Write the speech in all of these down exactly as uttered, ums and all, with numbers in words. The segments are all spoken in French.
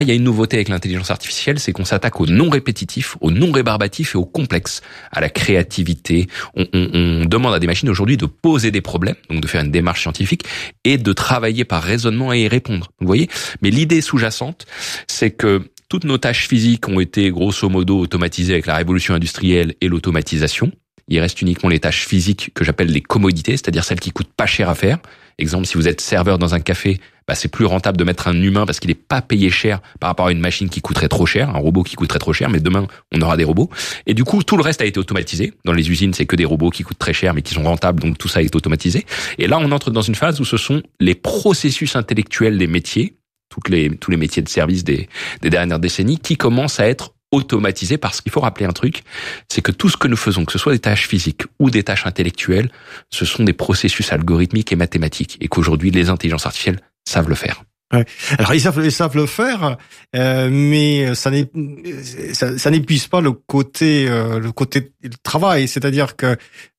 Il y a une nouveauté avec l'intelligence artificielle, c'est qu'on s'attaque au non répétitif, au non rébarbatif et au complexe, à la créativité. On, on, on demande à des machines aujourd'hui de poser des problèmes, donc de faire une démarche scientifique et de travailler par raisonnement et y répondre. Vous voyez ? Mais l'idée sous-jacente, c'est que toutes nos tâches physiques ont été grosso modo automatisées avec la révolution industrielle et l'automatisation. Il reste uniquement les tâches physiques que j'appelle les commodités, c'est-à-dire celles qui coûtent pas cher à faire. Exemple, si vous êtes serveur dans un café, bah c'est plus rentable de mettre un humain parce qu'il n'est pas payé cher par rapport à une machine qui coûterait trop cher, un robot qui coûterait trop cher, mais demain, on aura des robots. Et du coup, tout le reste a été automatisé. Dans les usines, c'est que des robots qui coûtent très cher, mais qui sont rentables, donc tout ça est automatisé. Et là, on entre dans une phase où ce sont les processus intellectuels des métiers, toutes les, tous les métiers de service des, des dernières décennies, qui commencent à être automatisé, parce qu'il faut rappeler un truc, c'est que tout ce que nous faisons, que ce soit des tâches physiques ou des tâches intellectuelles, ce sont des processus algorithmiques et mathématiques, et qu'aujourd'hui les intelligences artificielles savent le faire. Ouais. Alors ils savent, ils savent le faire, euh, mais ça, n'est, ça, ça n'épuise pas le côté, euh, le côté travail. C'est-à-dire que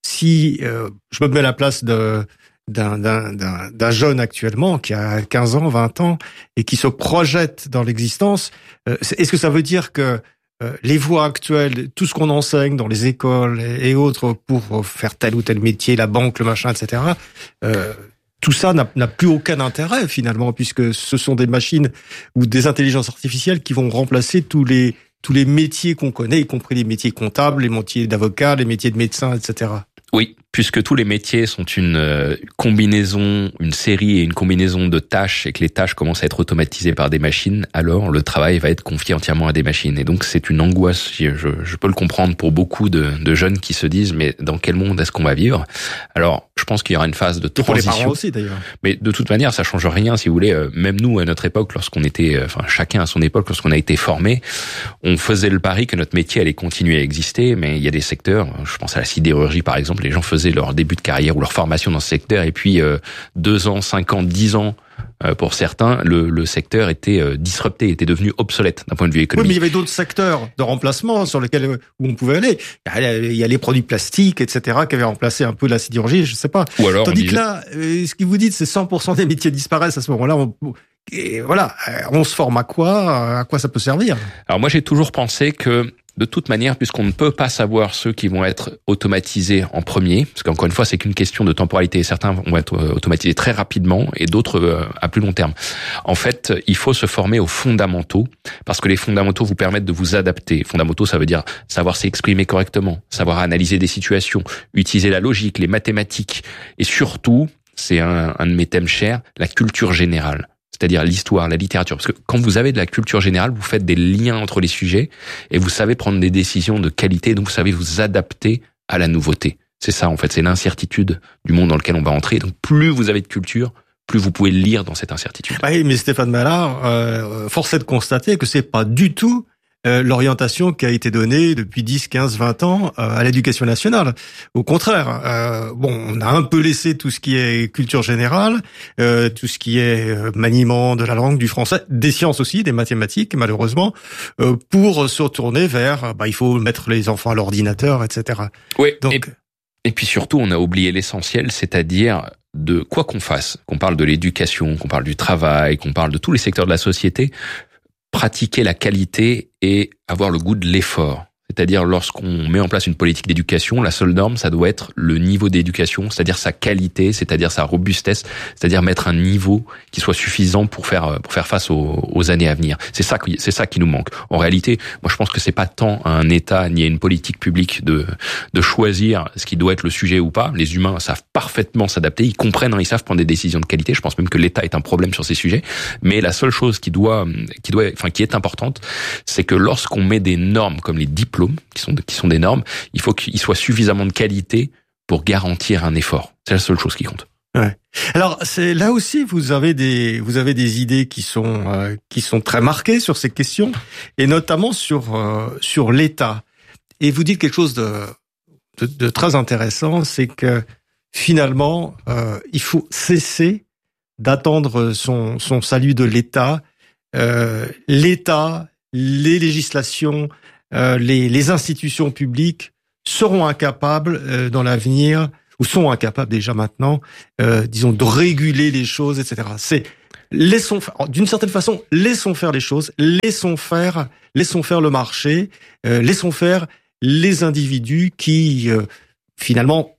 si euh, je me mets à la place de d'un, d'un, d'un, d'un jeune actuellement qui a quinze ans, vingt ans et qui se projette dans l'existence, euh, est-ce que ça veut dire que les voies actuelles, tout ce qu'on enseigne dans les écoles et autres pour faire tel ou tel métier, la banque, le machin, et cetera, euh, tout ça n'a, n'a plus aucun intérêt finalement, puisque ce sont des machines ou des intelligences artificielles qui vont remplacer tous les tous les métiers qu'on connaît, y compris les métiers comptables, les métiers d'avocat, les métiers de médecin, et cetera. Oui, puisque tous les métiers sont une combinaison, une série et une combinaison de tâches, et que les tâches commencent à être automatisées par des machines, alors le travail va être confié entièrement à des machines. Et donc c'est une angoisse, je, je peux le comprendre pour beaucoup de, de jeunes qui se disent, mais dans quel monde est-ce qu'on va vivre ? Alors, je pense qu'il y aura une phase de transition. Et pour les parents aussi, d'ailleurs. Mais de toute manière, ça change rien, si vous voulez. Même nous, à notre époque, lorsqu'on était, enfin, chacun à son époque, lorsqu'on a été formé, on faisait le pari que notre métier allait continuer à exister, mais il y a des secteurs, je pense à la sidérurgie par exemple, les gens faisaient leur début de carrière ou leur formation dans ce secteur, et puis euh, deux ans, cinq ans, dix ans, euh, pour certains, le, le secteur était euh, disrupté, était devenu obsolète d'un point de vue économique. Oui, mais il y avait d'autres secteurs de remplacement sur lesquels où on pouvait aller. Il y a les produits plastiques, et cetera, qui avaient remplacé un peu la sidérurgie, je sais pas. Ou alors, Tandis disait... que là, ce que vous dites, c'est cent pour cent des métiers disparaissent à ce moment-là. On, et voilà, on se forme à quoi ? À quoi ça peut servir ? Alors moi, j'ai toujours pensé que de toute manière, puisqu'on ne peut pas savoir ceux qui vont être automatisés en premier, parce qu'encore une fois, c'est qu'une question de temporalité. Certains vont être automatisés très rapidement et d'autres à plus long terme. En fait, il faut se former aux fondamentaux, parce que les fondamentaux vous permettent de vous adapter. Fondamentaux, ça veut dire savoir s'exprimer correctement, savoir analyser des situations, utiliser la logique, les mathématiques, et surtout, c'est un, un de mes thèmes chers, la culture générale. C'est-à-dire l'histoire, la littérature. Parce que quand vous avez de la culture générale, vous faites des liens entre les sujets et vous savez prendre des décisions de qualité, donc vous savez vous adapter à la nouveauté. C'est ça, en fait, c'est l'incertitude du monde dans lequel on va entrer. Donc plus vous avez de culture, plus vous pouvez lire dans cette incertitude. Oui, mais Stéphane Ballard, euh, force est de constater que c'est pas du tout Euh, l'orientation qui a été donnée depuis dix, quinze, vingt ans euh, à l'éducation nationale. Au contraire, euh, bon, on a un peu laissé tout ce qui est culture générale, euh, tout ce qui est euh, maniement de la langue, du français, des sciences aussi, des mathématiques, malheureusement, euh, pour se retourner vers, bah, il faut mettre les enfants à l'ordinateur, et cetera. Oui, donc, et, et puis surtout, on a oublié l'essentiel, c'est-à-dire de quoi qu'on fasse, qu'on parle de l'éducation, qu'on parle du travail, qu'on parle de tous les secteurs de la société, pratiquer la qualité et avoir le goût de l'effort. C'est-à-dire, lorsqu'on met en place une politique d'éducation, la seule norme, ça doit être le niveau d'éducation, c'est-à-dire sa qualité, c'est-à-dire sa robustesse, c'est-à-dire mettre un niveau qui soit suffisant pour faire pour faire face aux, aux années à venir. C'est ça, c'est ça qui nous manque. En réalité, moi, je pense que c'est pas tant à un État ni à une politique publique de de choisir ce qui doit être le sujet ou pas. Les humains savent parfaitement s'adapter, ils comprennent, hein, ils savent prendre des décisions de qualité. Je pense même que l'État est un problème sur ces sujets. Mais la seule chose qui doit, qui doit, enfin, qui est importante, c'est que lorsqu'on met des normes comme les diplômes, qui sont qui sont des normes, il faut qu'il soit suffisamment de qualité pour garantir un effort. C'est la seule chose qui compte. Ouais. Alors c'est là aussi vous avez des vous avez des idées qui sont euh, qui sont très marquées sur ces questions et notamment sur euh, sur l'État. Et vous dites quelque chose de de, de très intéressant, c'est que finalement euh, il faut cesser d'attendre son son salut de l'État. Euh, L'État, les législations, Euh, les, les institutions publiques seront incapables euh, dans l'avenir, ou sont incapables déjà maintenant, euh, disons, de réguler les choses, et cetera. C'est laissons, d'une certaine façon, laissons faire les choses, laissons faire, laissons faire le marché, euh, laissons faire les individus qui, euh, finalement,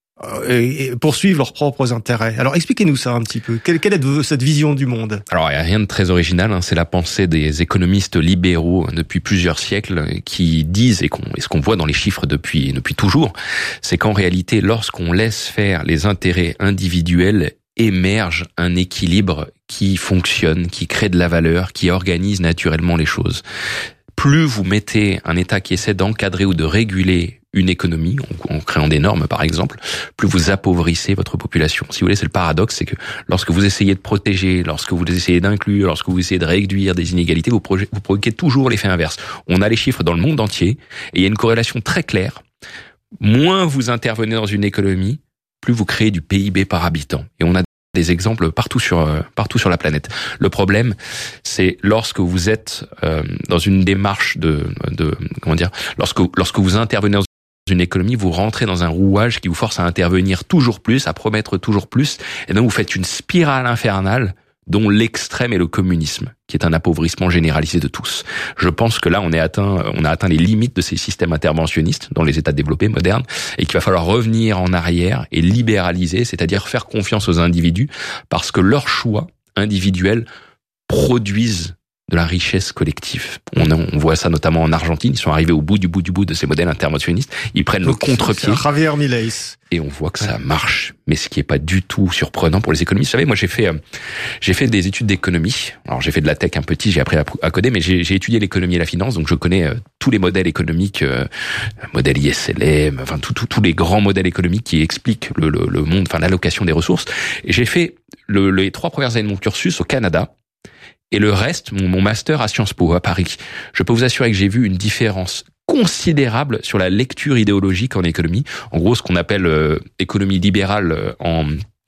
euh, poursuivent leurs propres intérêts. Alors, expliquez-nous ça un petit peu. Quelle, quelle est cette vision du monde? Alors, il n'y a rien de très original, hein. C'est la pensée des économistes libéraux depuis plusieurs siècles qui disent, et, qu'on, et ce qu'on voit dans les chiffres depuis, depuis toujours, c'est qu'en réalité, lorsqu'on laisse faire les intérêts individuels, émerge un équilibre qui fonctionne, qui crée de la valeur, qui organise naturellement les choses. Plus vous mettez un État qui essaie d'encadrer ou de réguler une économie, en, en créant des normes par exemple, plus vous appauvrissez votre population. Si vous voulez, c'est le paradoxe, c'est que lorsque vous essayez de protéger, lorsque vous essayez d'inclure, lorsque vous essayez de réduire des inégalités, vous, proje- vous provoquez toujours l'effet inverse. On a les chiffres dans le monde entier, et il y a une corrélation très claire. Moins vous intervenez dans une économie, plus vous créez du P I B par habitant. Et on a des exemples partout sur partout sur la planète. Le problème, c'est lorsque vous êtes euh, dans une démarche de de comment dire, lorsque lorsque vous intervenez dans une économie, vous rentrez dans un rouage qui vous force à intervenir toujours plus, à promettre toujours plus, et donc vous faites une spirale infernale dont l'extrême est le communisme, qui est un appauvrissement généralisé de tous. Je pense que là, on est atteint, on a atteint les limites de ces systèmes interventionnistes dans les États développés modernes, et qu'il va falloir revenir en arrière et libéraliser, c'est-à-dire faire confiance aux individus, parce que leurs choix individuels produisent de la richesse collective. On, on voit ça notamment en Argentine. Ils sont arrivés au bout du bout du bout de ces modèles interventionnistes. Ils prennent donc, le contre-pied. Javier Milei. Et on voit que ça marche. Mais ce qui est pas du tout surprenant pour les économistes. Vous savez, moi, j'ai fait, euh, j'ai fait des études d'économie. Alors, j'ai fait de la tech un petit, j'ai appris à, à coder, mais j'ai, j'ai étudié l'économie et la finance. Donc, je connais euh, tous les modèles économiques, euh, modèle I S L M, enfin, tous tous les grands modèles économiques qui expliquent le, le, le monde, enfin, l'allocation des ressources. Et j'ai fait le, les trois premières années de mon cursus au Canada. Et le reste, mon, mon master à Sciences Po, à Paris. Je peux vous assurer que j'ai vu une différence considérable sur la lecture idéologique en économie. En gros, ce qu'on appelle euh, économie libérale en,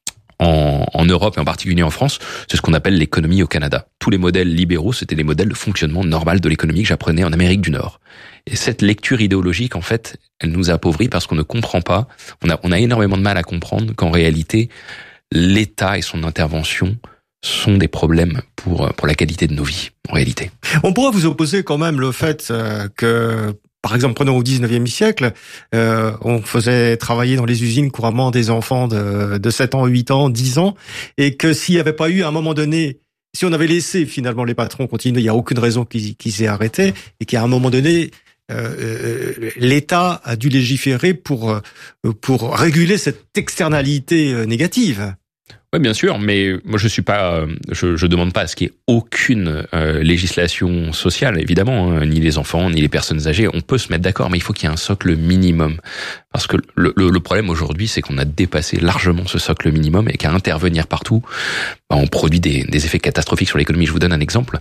en, en Europe et en particulier en France, c'est ce qu'on appelle l'économie au Canada. Tous les modèles libéraux, c'était les modèles de fonctionnement normal de l'économie que j'apprenais en Amérique du Nord. Et cette lecture idéologique, en fait, elle nous appauvrit parce qu'on ne comprend pas, on a, on a énormément de mal à comprendre qu'en réalité, l'État et son intervention sont des problèmes pour pour la qualité de nos vies, en réalité. On pourrait vous opposer quand même le fait euh, que, par exemple, prenons au dix-neuvième siècle, euh, on faisait travailler dans les usines couramment des enfants de, de sept ans, huit ans, dix ans, et que s'il n'y avait pas eu à un moment donné, si on avait laissé finalement les patrons continuer, il n'y a aucune raison qu'ils, qu'ils aient arrêté, et qu'à un moment donné, euh, euh, l'État a dû légiférer pour pour réguler cette externalité négative. Oui, bien sûr, mais moi je suis pas, je, je demande pas à ce qu'il y ait aucune euh, législation sociale, évidemment, hein, ni les enfants, ni les personnes âgées. On peut se mettre d'accord, mais il faut qu'il y ait un socle minimum, parce que le, le, le problème aujourd'hui, c'est qu'on a dépassé largement ce socle minimum et qu'à intervenir partout, bah, on produit des, des effets catastrophiques sur l'économie. Je vous donne un exemple.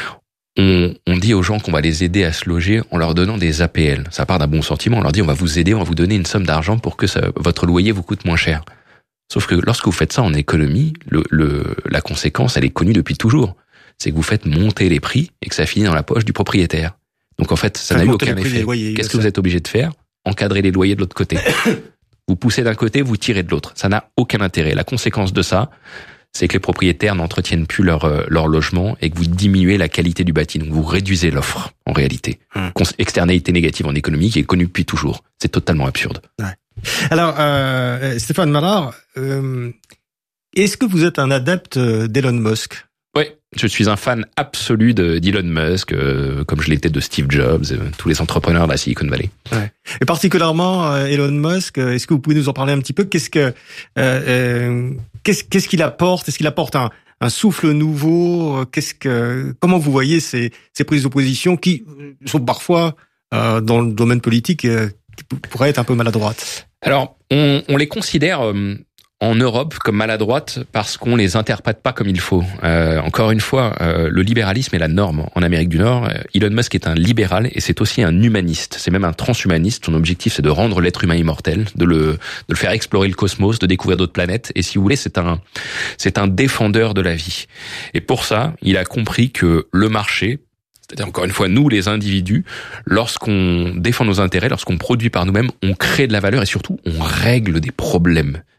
On, on dit aux gens qu'on va les aider à se loger en leur donnant des A P L. Ça part d'un bon sentiment. On leur dit on va vous aider, on va vous donner une somme d'argent pour que ça, votre loyer vous coûte moins cher. Sauf que lorsque vous faites ça en économie, le, le, la conséquence, elle est connue depuis toujours. C'est que vous faites monter les prix et que ça finit dans la poche du propriétaire. Donc en fait, ça n'a eu aucun effet. Loyers, Qu'est-ce que vous êtes obligé de faire? Encadrer les loyers de l'autre côté. Vous poussez d'un côté, vous tirez de l'autre. Ça n'a aucun intérêt. La conséquence de ça, c'est que les propriétaires n'entretiennent plus leur, leur logement et que vous diminuez la qualité du bâti. Donc vous réduisez l'offre, en réalité. Hum. Externalité négative en économie qui est connue depuis toujours. C'est totalement absurde. Ouais. Alors, euh, Stéphane Mallard, euh, est-ce que vous êtes un adepte d'Elon Musk? Oui, je suis un fan absolu de, d'Elon Musk, euh, comme je l'étais de Steve Jobs, euh, tous les entrepreneurs de la Silicon Valley. Ouais. Et particulièrement euh, Elon Musk, est-ce que vous pouvez nous en parler un petit peu? Qu'est-ce que, euh, euh, qu'est-ce, qu'est-ce qu'il apporte? Est-ce qu'il apporte un, un souffle nouveau? Qu'est-ce que, comment vous voyez ces, ces prises d'opposition qui sont parfois euh, dans le domaine politique euh, qui pourraient être un peu maladroites? Alors, on, on les considère euh, en Europe comme maladroites parce qu'on les interprète pas comme il faut. Euh, encore une fois, euh, le libéralisme est la norme en Amérique du Nord. Elon Musk est un libéral et c'est aussi un humaniste. C'est même un transhumaniste. Son objectif, c'est de rendre l'être humain immortel, de le, de le faire explorer le cosmos, de découvrir d'autres planètes. Et si vous voulez, c'est un, c'est un défendeur de la vie. Et pour ça, il a compris que le marché, c'est-à-dire, encore une fois, nous, les individus, lorsqu'on défend nos intérêts, lorsqu'on produit par nous-mêmes, on crée de la valeur et surtout, on règle des problèmes.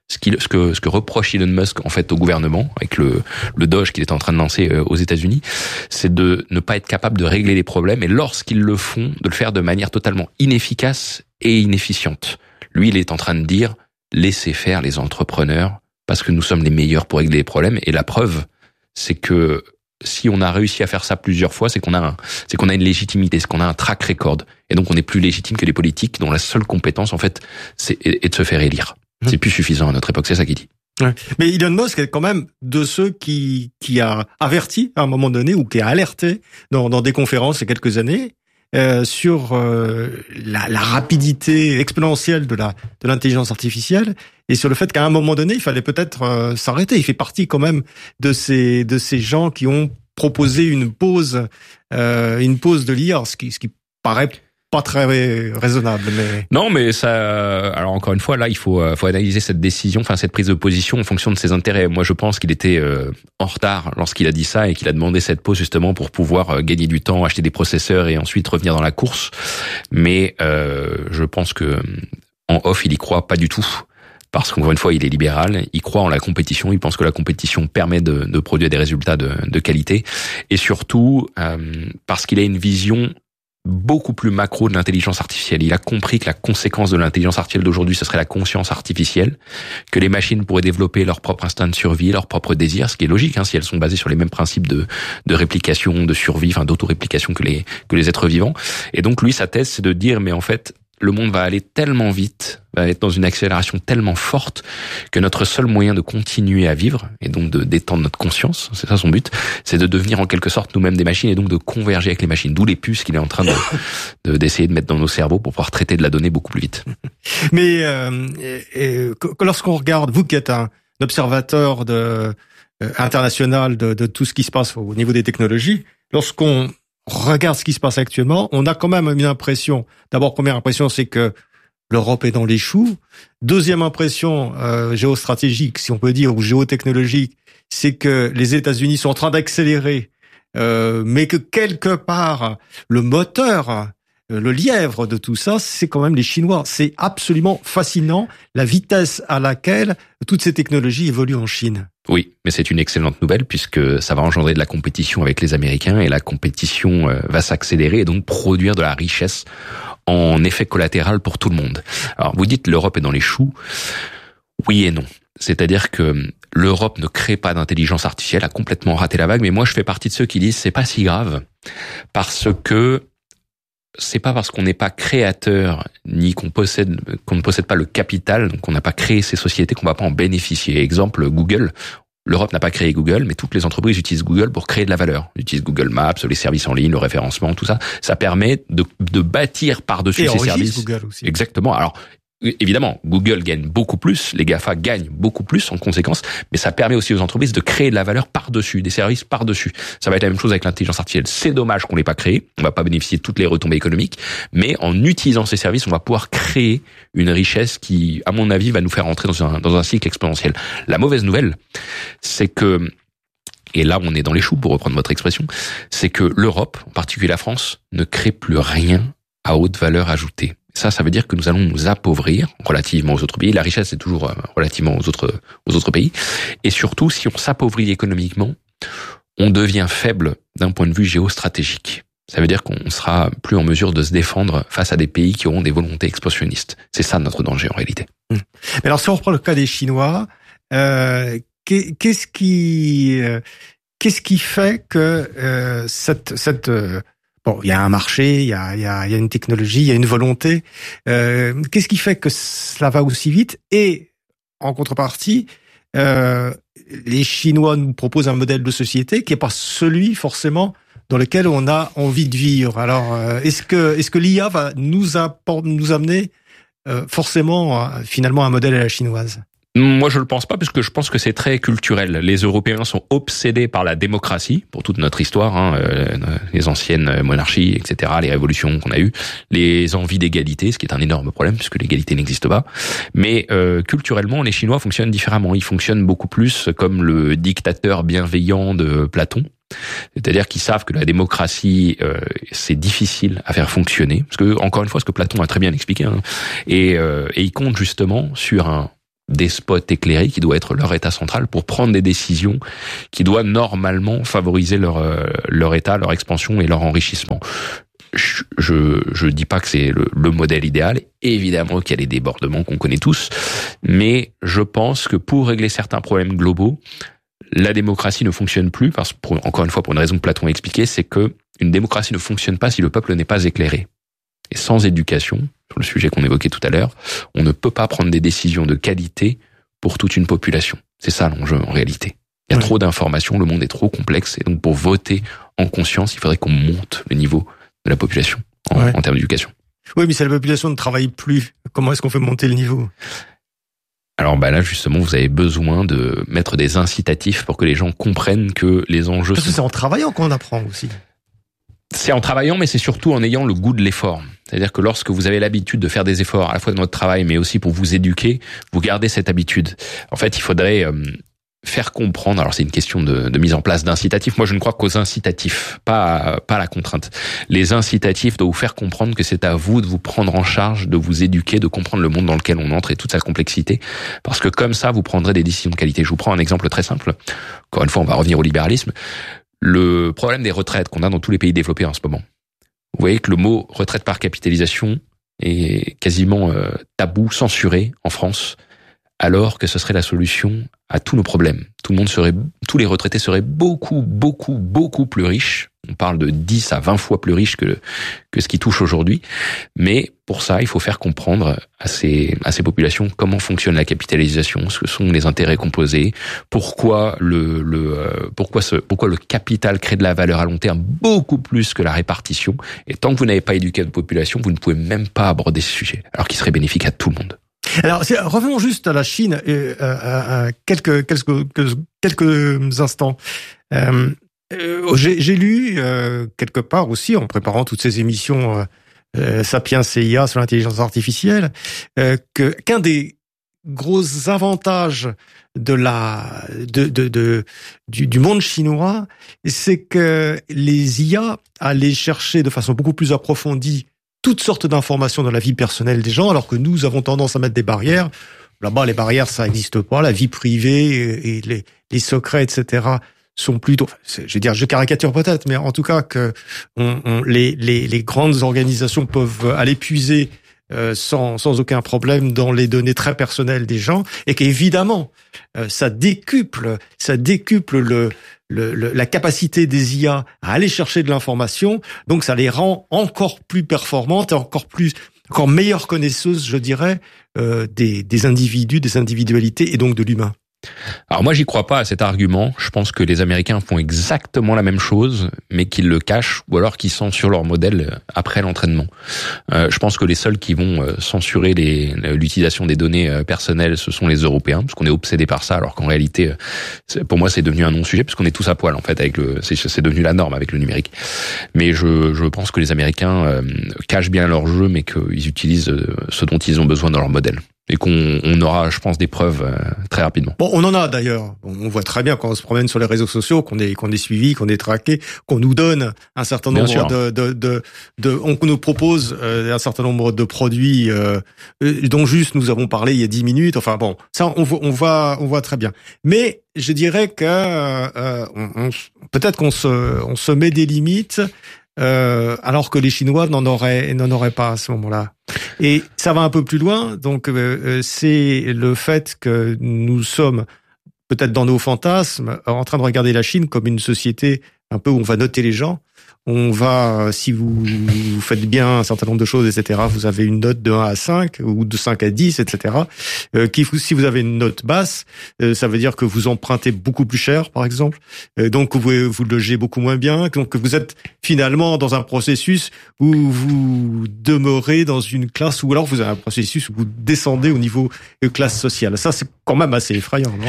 Ce, qui, ce que ce que reproche Elon Musk en fait au gouvernement avec le le Doge qu'il est en train de lancer aux États-Unis, c'est de ne pas être capable de régler les problèmes et lorsqu'ils le font, de le faire de manière totalement inefficace et inefficiente. Lui, il est en train de dire laissez faire les entrepreneurs parce que nous sommes les meilleurs pour régler les problèmes et la preuve, c'est que si on a réussi à faire ça plusieurs fois, c'est qu'on a un, c'est qu'on a une légitimité, c'est qu'on a un track record et donc on est plus légitime que les politiques dont la seule compétence en fait c'est est de se faire élire. C'est plus suffisant à notre époque, c'est ça qu'il dit. Ouais. Mais Elon Musk est quand même de ceux qui qui a averti à un moment donné ou qui a alerté dans, dans des conférences il y a quelques années euh, sur euh, la, la rapidité exponentielle de la de l'intelligence artificielle et sur le fait qu'à un moment donné il fallait peut-être euh, s'arrêter. Il fait partie quand même de ces de ces gens qui ont proposé une pause euh, une pause de l'I A, ce qui ce qui paraît pas très raisonnable, mais non, mais ça. Alors encore une fois, là, il faut faut analyser cette décision, enfin cette prise de position en fonction de ses intérêts. Moi, je pense qu'il était euh, en retard lorsqu'il a dit ça et qu'il a demandé cette pause justement pour pouvoir euh, gagner du temps, acheter des processeurs et ensuite revenir dans la course. Mais euh, je pense que en off, il y croit pas du tout. Parce qu'encore une fois, il est libéral, il croit en la compétition, il pense que la compétition permet de, de produire des résultats de, de qualité, et surtout euh, parce qu'il a une vision beaucoup plus macro de l'intelligence artificielle. Il a compris que la conséquence de l'intelligence artificielle d'aujourd'hui, ce serait la conscience artificielle, que les machines pourraient développer leur propre instinct de survie, leur propre désir, ce qui est logique, hein, si elles sont basées sur les mêmes principes de, de réplication, de survie, enfin d'auto-réplication que les, que les êtres vivants. Et donc lui, sa thèse, c'est de dire, mais en fait, le monde va aller tellement vite, va être dans une accélération tellement forte que notre seul moyen de continuer à vivre, et donc de d'étendre notre conscience, c'est ça son but, c'est de devenir en quelque sorte nous-mêmes des machines et donc de converger avec les machines. D'où les puces qu'il est en train de, de d'essayer de mettre dans nos cerveaux pour pouvoir traiter de la donnée beaucoup plus vite. Mais euh, et, et, lorsqu'on regarde, vous qui êtes un observateur de, euh, international de, de tout ce qui se passe au niveau des technologies, lorsqu'on regarde ce qui se passe actuellement, on a quand même une impression. D'abord, première impression, c'est que l'Europe est dans les choux. Deuxième impression euh, géostratégique, si on peut dire, ou géotechnologique, c'est que les États-Unis sont en train d'accélérer, euh, mais que quelque part, le moteur, le lièvre de tout ça, c'est quand même les Chinois. C'est absolument fascinant la vitesse à laquelle toutes ces technologies évoluent en Chine. Oui, mais c'est une excellente nouvelle puisque ça va engendrer de la compétition avec les Américains et la compétition va s'accélérer et donc produire de la richesse en effet collatéral pour tout le monde. Alors vous dites l'Europe est dans les choux. Oui et non. C'est-à-dire que l'Europe ne crée pas d'intelligence artificielle, a complètement raté la vague, mais moi je fais partie de ceux qui disent c'est pas si grave parce que c'est pas parce qu'on n'est pas créateur ni qu'on possède qu'on ne possède pas le capital, donc on n'a pas créé ces sociétés qu'on va pas en bénéficier. Exemple Google. L'Europe n'a pas créé Google, mais toutes les entreprises utilisent Google pour créer de la valeur. Ils utilisent Google Maps, les services en ligne, le référencement, tout ça. Ça permet de, de bâtir par-dessus ces services. Google aussi. Exactement. Alors, évidemment, Google gagne beaucoup plus, les GAFA gagnent beaucoup plus en conséquence, mais ça permet aussi aux entreprises de créer de la valeur par-dessus, des services par-dessus. Ça va être la même chose avec l'intelligence artificielle. C'est dommage qu'on l'ait pas créé, on va pas bénéficier de toutes les retombées économiques, mais en utilisant ces services, on va pouvoir créer une richesse qui, à mon avis, va nous faire entrer dans un, dans un cycle exponentiel. La mauvaise nouvelle, c'est que, et là on est dans les choux pour reprendre votre expression, c'est que l'Europe, en particulier la France, ne crée plus rien à haute valeur ajoutée. Ça, ça veut dire que nous allons nous appauvrir relativement aux autres pays. La richesse, c'est toujours relativement aux autres, aux autres pays. Et surtout, si on s'appauvrit économiquement, on devient faible d'un point de vue géostratégique. Ça veut dire qu'on sera plus en mesure de se défendre face à des pays qui auront des volontés expansionnistes. C'est ça notre danger en réalité. Mais alors, si on reprend le cas des Chinois, euh, qu'est-ce qui, euh, qu'est-ce qui fait que euh, cette, cette euh, Bon, il y a un marché, il y a, il y a, il y a une technologie, il y a une volonté. Euh, qu'est-ce qui fait que cela va aussi vite? Et en contrepartie, euh, les Chinois nous proposent un modèle de société qui n'est pas celui forcément dans lequel on a envie de vivre. Alors, euh, est-ce que est-ce que l'I A va nous apporter, nous amener euh, forcément euh, finalement un modèle à la chinoise? Moi, je le pense pas, parce que je pense que c'est très culturel. Les Européens sont obsédés par la démocratie, pour toute notre histoire, hein, euh, les anciennes monarchies, et cetera, les révolutions qu'on a eues, les envies d'égalité, ce qui est un énorme problème, puisque l'égalité n'existe pas. Mais euh, culturellement, les Chinois fonctionnent différemment. Ils fonctionnent beaucoup plus comme le dictateur bienveillant de Platon. C'est-à-dire qu'ils savent que la démocratie, euh, c'est difficile à faire fonctionner, parce que, encore une fois, ce que Platon a très bien expliqué, hein, et, euh, et ils comptent justement sur un despote éclairé qui doit être leur État central pour prendre des décisions qui doivent normalement favoriser leur euh, leur État, leur expansion et leur enrichissement. Je je, je dis pas que c'est le, le modèle idéal, évidemment qu'il y a des débordements qu'on connaît tous, mais je pense que pour régler certains problèmes globaux, la démocratie ne fonctionne plus parce que, pour, encore une fois, pour une raison que Platon a expliquée, c'est que une démocratie ne fonctionne pas si le peuple n'est pas éclairé. Et sans éducation, sur le sujet qu'on évoquait tout à l'heure, on ne peut pas prendre des décisions de qualité pour toute une population. C'est ça l'enjeu en réalité. Il y a ouais. trop d'informations, le monde est trop complexe, et donc pour voter en conscience, il faudrait qu'on monte le niveau de la population en, ouais. en termes d'éducation. Oui, mais si la population ne travaille plus, comment est-ce qu'on fait monter le niveau ? Alors bah là justement vous avez besoin de mettre des incitatifs pour que les gens comprennent que les enjeux. Parce que sont... c'est en travaillant qu'on apprend aussi. C'est en travaillant, mais c'est surtout en ayant le goût de l'effort. C'est-à-dire que lorsque vous avez l'habitude de faire des efforts à la fois dans votre travail, mais aussi pour vous éduquer, vous gardez cette habitude. En fait, il faudrait euh, faire comprendre. Alors c'est une question de, de mise en place d'incitatifs. Moi je ne crois qu'aux incitatifs, pas pas à la contrainte. Les incitatifs doivent vous faire comprendre que c'est à vous de vous prendre en charge, de vous éduquer, de comprendre le monde dans lequel on entre et toute sa complexité. Parce que comme ça, vous prendrez des décisions de qualité. Je vous prends un exemple très simple. Encore une fois, on va revenir au libéralisme. Le problème des retraites qu'on a dans tous les pays développés en ce moment. Vous voyez que le mot retraite par capitalisation est quasiment euh, tabou, censuré en France, alors que ce serait la solution à tous nos problèmes. Tout le monde serait, tous les retraités seraient beaucoup, beaucoup, beaucoup plus riches. On parle de dix à vingt fois plus riches que, que ce qui touche aujourd'hui. Mais pour ça, il faut faire comprendre à ces, à ces populations comment fonctionne la capitalisation, ce que sont les intérêts composés, pourquoi le, le, euh, pourquoi ce, pourquoi le capital crée de la valeur à long terme beaucoup plus que la répartition. Et tant que vous n'avez pas éduqué votre population, vous ne pouvez même pas aborder ce sujet, alors qu'il serait bénéfique à tout le monde. Alors, revenons juste à la Chine, euh, à, à quelques, quelques, quelques instants. Euh, euh, j'ai, j'ai lu euh, quelque part aussi, en préparant toutes ces émissions euh, euh, Sapiens C I A sur l'intelligence artificielle, euh, que qu'un des gros avantages de la de de, de du, du monde chinois, c'est que les I A allaient chercher de façon beaucoup plus approfondie toutes sortes d'informations dans la vie personnelle des gens, alors que nous avons tendance à mettre des barrières. Là-bas, les barrières, ça n'existe pas. La vie privée et les, les secrets, et cetera, sont plutôt... Je veux dire, je caricature peut-être, mais en tout cas, que on, on, les, les, les grandes organisations peuvent aller puiser euh, sans, sans aucun problème dans les données très personnelles des gens, et qu'évidemment, euh, ça décuple, ça décuple le... Le, le, la capacité des I A à aller chercher de l'information, donc ça les rend encore plus performantes et encore plus, encore meilleures connaisseuses, je dirais, euh, des, des individus, des individualités et donc de l'humain. Alors moi, j'y crois pas à cet argument. Je pense que les Américains font exactement la même chose, mais qu'ils le cachent ou alors qu'ils censurent leur modèle après l'entraînement. Euh, je pense que les seuls qui vont censurer les, l'utilisation des données personnelles, ce sont les Européens, parce qu'on est obsédés par ça, alors qu'en réalité, pour moi, c'est devenu un non-sujet, puisqu'on est tous à poil en fait avec le, c'est, c'est devenu la norme avec le numérique. Mais je, je pense que les Américains euh, cachent bien leur jeu, mais qu'ils utilisent ce dont ils ont besoin dans leur modèle. Et qu'on on aura, je pense, des preuves euh, très rapidement. Bon, on en a d'ailleurs. On voit très bien quand on se promène sur les réseaux sociaux qu'on est qu'on est suivi, qu'on est traqué, qu'on nous donne un certain nombre de, de de de, on nous propose euh, un certain nombre de produits euh, dont juste nous avons parlé il y a dix minutes. Enfin bon, ça on on voit on voit très bien. Mais je dirais que euh, on, on, peut-être qu'on se on se met des limites. Euh, alors que les Chinois n'en auraient n'en auraient pas à ce moment-là. Et ça va un peu plus loin. Donc euh, c'est le fait que nous sommes peut-être dans nos fantasmes en train de regarder la Chine comme une société un peu où on va noter les gens. On va, si vous, vous faites bien un certain nombre de choses, et cetera, vous avez une note de un à cinq ou de cinq à dix, et cetera. Euh, qui, si vous avez une note basse, euh, ça veut dire que vous empruntez beaucoup plus cher, par exemple. Euh, donc vous vous logez beaucoup moins bien. Donc vous êtes finalement dans un processus où vous demeurez dans une classe, ou alors vous avez un processus où vous descendez au niveau de classe sociale. Ça, c'est quand même assez effrayant, non?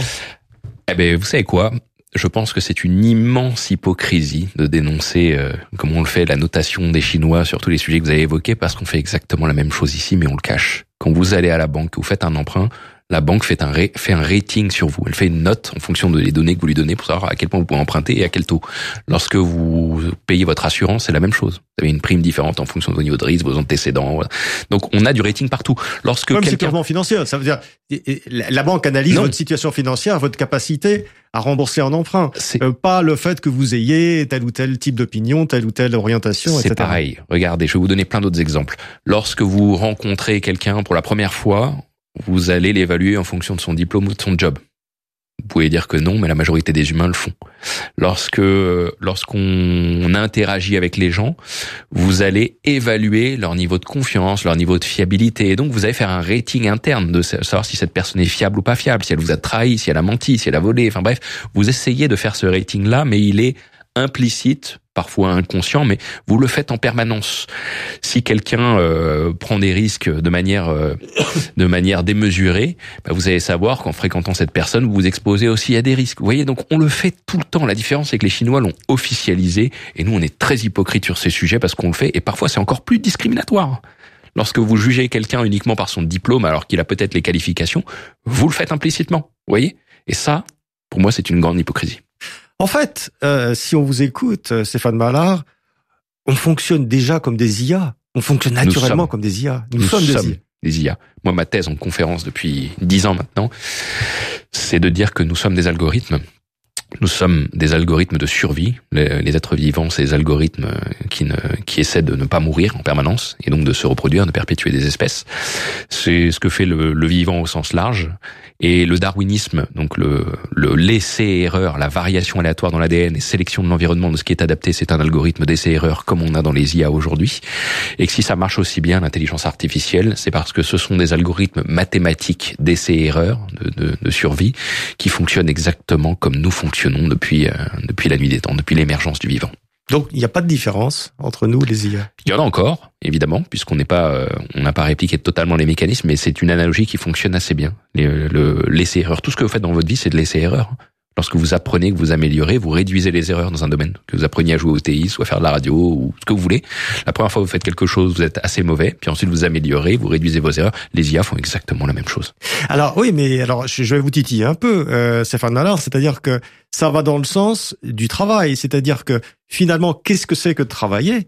Eh ben, vous savez quoi? Je pense que c'est une immense hypocrisie de dénoncer, euh, comme on le fait, la notation des Chinois sur tous les sujets que vous avez évoqués, parce qu'on fait exactement la même chose ici, mais on le cache. Quand vous allez à la banque, que vous faites un emprunt, La banque fait un, ré, fait un rating sur vous. Elle fait une note en fonction des données que vous lui donnez pour savoir à quel point vous pouvez emprunter et à quel taux. Lorsque vous payez votre assurance, c'est la même chose. Vous avez une prime différente en fonction de vos niveaux de risque, vos antécédents. Voilà. Donc, on a du rating partout. Lorsque Comme quelqu'un... c'est purement financier. Ça veut dire, la banque analyse non. votre situation financière, votre capacité à rembourser un emprunt. Euh, pas le fait que vous ayez tel ou tel type d'opinion, telle ou telle orientation, et cetera. C'est pareil. Regardez, je vais vous donner plein d'autres exemples. Lorsque vous rencontrez quelqu'un pour la première fois, vous allez l'évaluer en fonction de son diplôme ou de son job. Vous pouvez dire que non, mais la majorité des humains le font. Lorsque, lorsqu'on interagit avec les gens, vous allez évaluer leur niveau de confiance, leur niveau de fiabilité. Et donc, vous allez faire un rating interne de savoir si cette personne est fiable ou pas fiable, si elle vous a trahi, si elle a menti, si elle a volé. Enfin bref, vous essayez de faire ce rating-là, mais il est implicite, parfois inconscient, mais vous le faites en permanence. Si quelqu'un euh, prend des risques de manière euh, de manière démesurée, bah vous allez savoir qu'en fréquentant cette personne, vous vous exposez aussi à des risques. Vous voyez, donc on le fait tout le temps. La différence, c'est que les Chinois l'ont officialisé, et nous, on est très hypocrites sur ces sujets parce qu'on le fait, et parfois c'est encore plus discriminatoire. Lorsque vous jugez quelqu'un uniquement par son diplôme, alors qu'il a peut-être les qualifications, vous le faites implicitement. Vous voyez ? Et ça, pour moi, c'est une grande hypocrisie. En fait, euh, si on vous écoute, Stéphane Ballard, on fonctionne déjà comme des I A. On fonctionne naturellement sommes, comme des I A. Nous, nous sommes, sommes des I A. Moi, ma thèse en conférence depuis dix ans maintenant, c'est de dire que nous sommes des algorithmes. Nous sommes des algorithmes de survie. Les, les êtres vivants, c'est des algorithmes qui, ne, qui essaient de ne pas mourir en permanence et donc de se reproduire, de perpétuer des espèces. C'est ce que fait le, le vivant au sens large. Et le darwinisme, donc le, le l'essai-erreur, la variation aléatoire dans l'A D N et sélection de l'environnement de ce qui est adapté, c'est un algorithme d'essai-erreur comme on a dans les I A aujourd'hui. Et que si ça marche aussi bien, l'intelligence artificielle, c'est parce que ce sont des algorithmes mathématiques d'essai-erreur, de, de, de survie, qui fonctionnent exactement comme nous fonctionnons depuis, euh, depuis la nuit des temps, depuis l'émergence du vivant. Donc, il n'y a pas de différence entre nous, les I A. Il y en a encore, évidemment, puisqu'on n'est pas, euh, on n'a pas répliqué totalement les mécanismes, mais c'est une analogie qui fonctionne assez bien. Les, le, l'essai-erreur. Tout ce que vous faites dans votre vie, c'est de l'essai-erreur. Lorsque vous apprenez, que vous améliorez, vous réduisez les erreurs dans un domaine. Que vous appreniez à jouer au tennis, ou à faire de la radio, ou ce que vous voulez. La première fois que vous faites quelque chose, vous êtes assez mauvais, puis ensuite vous améliorez, vous réduisez vos erreurs. Les I A font exactement la même chose. Alors, oui, mais alors, je vais vous titiller un peu, euh, Stéphane Ballard, c'est-à-dire que ça va dans le sens du travail. C'est-à-dire que, finalement, qu'est-ce que c'est que de travailler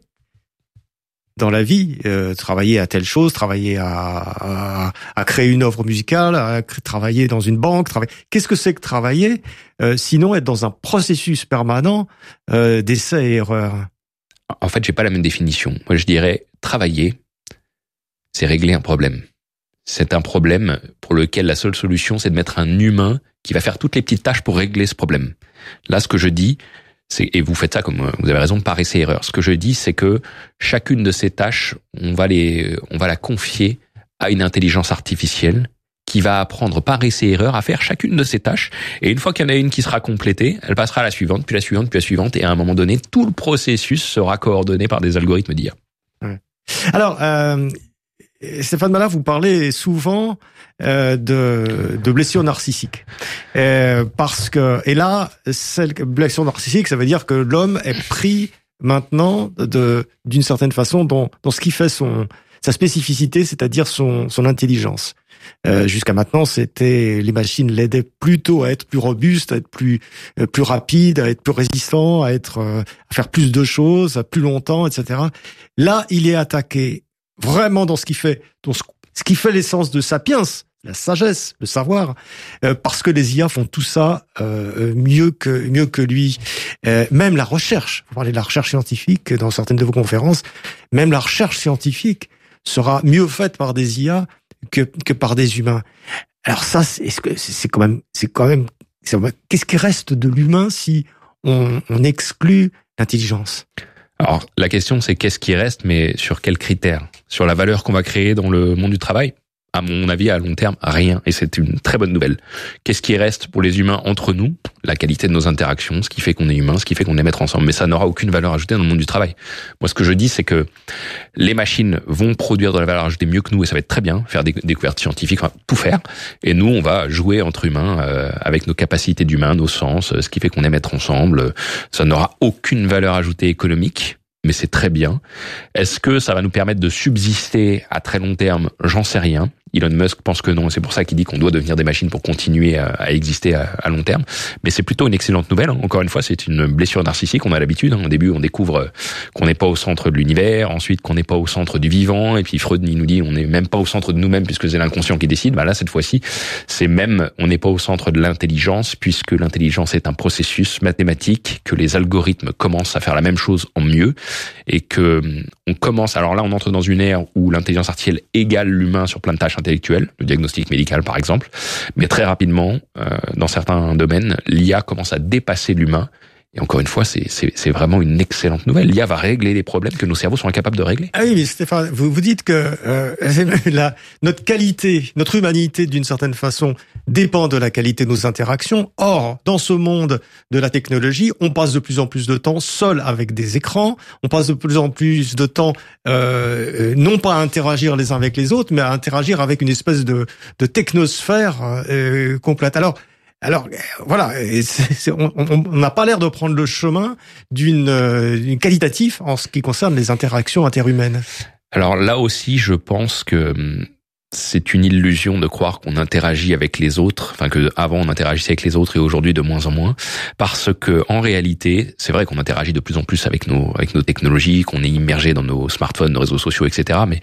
dans la vie, euh, travailler à telle chose, travailler à, à, à créer une œuvre musicale, à travailler dans une banque, travailler. Qu'est-ce que c'est que travailler, euh, sinon être dans un processus permanent euh, d'essais et erreurs? En fait, j'ai pas la même définition. Moi, je dirais travailler, c'est régler un problème. C'est un problème pour lequel la seule solution, c'est de mettre un humain qui va faire toutes les petites tâches pour régler ce problème. Là, ce que je dis, c'est, et vous faites ça comme vous avez raison, par essai-erreur. Ce que je dis, c'est que chacune de ces tâches, on va les, on va la confier à une intelligence artificielle qui va apprendre par essai-erreur à faire chacune de ces tâches. Et une fois qu'il y en a une qui sera complétée, elle passera à la suivante, puis la suivante, puis la suivante. Et à un moment donné, tout le processus sera coordonné par des algorithmes d'I A. Ouais. Alors, euh, Stéphane Ballard, vous parlez souvent euh, de, de blessures narcissiques, euh, parce que et là, celle blessure narcissique, ça veut dire que l'homme est pris maintenant de d'une certaine façon dans dans ce qui fait son sa spécificité, c'est-à-dire son son intelligence. Euh, jusqu'à maintenant, c'était les machines l'aidaient plutôt à être plus robuste, à être plus euh, plus rapide, à être plus résistant, à être euh, à faire plus de choses, à plus longtemps, et cetera. Là, il est attaqué vraiment dans ce qui fait dans ce, ce qui fait l'essence de Sapiens, la sagesse, le savoir, euh, parce que les I A font tout ça euh, mieux que mieux que lui. Euh, même la recherche, vous parlez de la recherche scientifique dans certaines de vos conférences, même la recherche scientifique sera mieux faite par des I A que que par des humains. Alors ça, c'est, est-ce que c'est quand même c'est quand même c'est, qu'est-ce qui reste de l'humain si on, on exclut l'intelligence? Alors, la question, c'est qu'est-ce qui reste, mais sur quels critères? Sur la valeur qu'on va créer dans le monde du travail? À mon avis, à long terme, rien. Et c'est une très bonne nouvelle. Qu'est-ce qui reste pour les humains entre nous? La qualité de nos interactions, ce qui fait qu'on est humain, ce qui fait qu'on aime être ensemble. Mais ça n'aura aucune valeur ajoutée dans le monde du travail. Moi, ce que je dis, c'est que les machines vont produire de la valeur ajoutée mieux que nous, et ça va être très bien, faire des découvertes scientifiques, enfin, tout faire. Et nous, on va jouer entre humains, euh, avec nos capacités d'humains, nos sens, ce qui fait qu'on aime être ensemble. Ça n'aura aucune valeur ajoutée économique, mais c'est très bien. Est-ce que ça va nous permettre de subsister à très long terme? J'en sais rien. Elon Musk pense que non, c'est pour ça qu'il dit qu'on doit devenir des machines pour continuer à, à exister à, à long terme. Mais c'est plutôt une excellente nouvelle. Encore une fois, c'est une blessure narcissique. On a l'habitude. Au début, on découvre qu'on n'est pas au centre de l'univers, ensuite qu'on n'est pas au centre du vivant, et puis Freud il nous dit on n'est même pas au centre de nous-mêmes puisque c'est l'inconscient qui décide. Bah là, cette fois-ci, c'est même on n'est pas au centre de l'intelligence puisque l'intelligence est un processus mathématique, que les algorithmes commencent à faire la même chose en mieux, et que on commence. Alors là, on entre dans une ère où l'intelligence artificielle égale l'humain sur plein de tâches intellectuelles, le diagnostic médical par exemple, mais très rapidement, euh, dans certains domaines, l'I A commence à dépasser l'humain. Et encore une fois, c'est, c'est, c'est vraiment une excellente nouvelle. L'I A va régler les problèmes que nos cerveaux sont incapables de régler. Ah oui, mais Stéphane, vous, vous dites que euh, la, notre qualité, notre humanité, d'une certaine façon, dépend de la qualité de nos interactions. Or, dans ce monde de la technologie, on passe de plus en plus de temps seul avec des écrans. On passe de plus en plus de temps, euh, non pas à interagir les uns avec les autres, mais à interagir avec une espèce de, de technosphère euh, complète. Alors, Alors voilà, c'est, c'est, on n'a pas l'air de prendre le chemin d'une, euh, d'une qualitatif en ce qui concerne les interactions interhumaines. Alors là aussi, je pense que c'est une illusion de croire qu'on interagit avec les autres, enfin que avant on interagissait avec les autres et aujourd'hui de moins en moins, parce que en réalité, c'est vrai qu'on interagit de plus en plus avec nos avec nos technologies, qu'on est immergé dans nos smartphones, nos réseaux sociaux, et cetera. Mais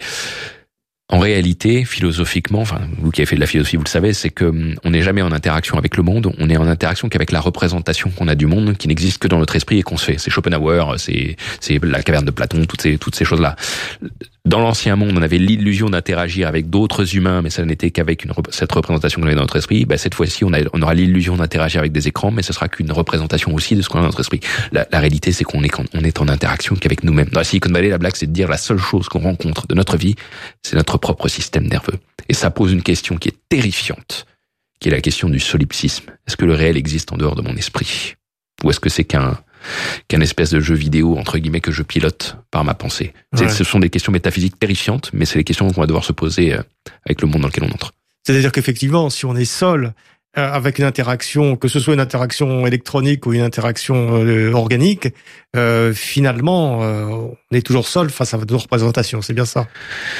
en réalité, philosophiquement, enfin, vous qui avez fait de la philosophie, vous le savez, c'est que on n'est jamais en interaction avec le monde, on est en interaction qu'avec la représentation qu'on a du monde, qui n'existe que dans notre esprit et qu'on se fait. C'est Schopenhauer, c'est, c'est la caverne de Platon, toutes ces, toutes ces choses-là. Dans l'ancien monde, on avait l'illusion d'interagir avec d'autres humains, mais ça n'était qu'avec une, cette représentation qu'on avait dans notre esprit. Ben, cette fois-ci, on, a, on aura l'illusion d'interagir avec des écrans, mais ce sera qu'une représentation aussi de ce qu'on a dans notre esprit. La, la réalité, c'est qu'on est, on est en interaction qu'avec nous-mêmes. Dans la Silicon Valley, la blague, c'est de dire la seule chose qu'on rencontre de notre vie, c'est notre propre système nerveux. Et ça pose une question qui est terrifiante, qui est la question du solipsisme. Est-ce que le réel existe en dehors de mon esprit? Ou est-ce que c'est qu'un qu'un espèce de jeu vidéo, entre guillemets, que je pilote par ma pensée? Ouais. Ce sont des questions métaphysiques terrifiantes, mais c'est les questions qu'on va devoir se poser avec le monde dans lequel on entre. C'est-à-dire qu'effectivement, si on est seul avec une interaction, que ce soit une interaction électronique ou une interaction euh, organique, euh, finalement, euh, on est toujours seul face à nos représentations. C'est bien ça?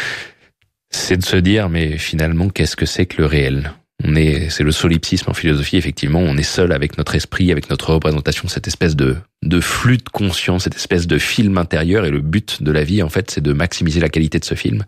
C'est de se dire, mais finalement, qu'est-ce que c'est que le réel? On est, c'est le solipsisme en philosophie, effectivement, on est seul avec notre esprit, avec notre représentation, cette espèce de, de flux de conscience, cette espèce de film intérieur, et le but de la vie, en fait, c'est de maximiser la qualité de ce film.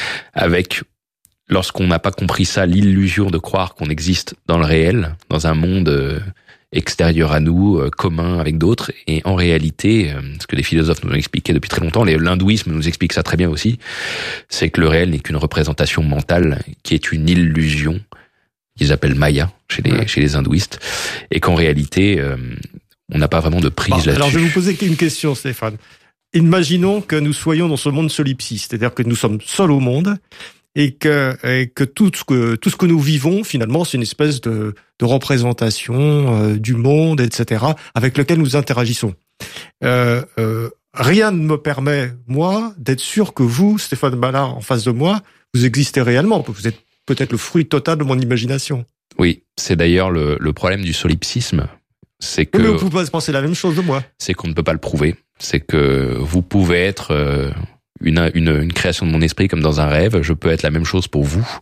Avec, lorsqu'on n'a pas compris ça, l'illusion de croire qu'on existe dans le réel, dans un monde euh, extérieur à nous, euh, commun avec d'autres, et en réalité, euh, ce que les philosophes nous ont expliqué depuis très longtemps, l'hindouisme nous explique ça très bien aussi, c'est que le réel n'est qu'une représentation mentale, qui est une illusion, qu'ils appellent Maya chez les ouais. chez les hindouistes, et qu'en réalité euh, on n'a pas vraiment de prise bon, là-dessus. Alors je vais vous poser une question, Stéphane. Imaginons que nous soyons dans ce monde solipsiste, c'est-à-dire que nous sommes seuls au monde et que et que tout ce que tout ce que nous vivons finalement c'est une espèce de de représentation euh, du monde, et cetera, avec lequel nous interagissons. Euh, euh, rien ne me permet moi d'être sûr que vous, Stéphane Ballard, en face de moi, vous existez réellement. Vous êtes peut-être le fruit total de mon imagination. Oui, c'est d'ailleurs le, le problème du solipsisme, c'est que... Mais vous pouvez penser la même chose de moi. C'est qu'on ne peut pas le prouver. C'est que vous pouvez être euh, une, une, une création de mon esprit comme dans un rêve, je peux être la même chose pour vous.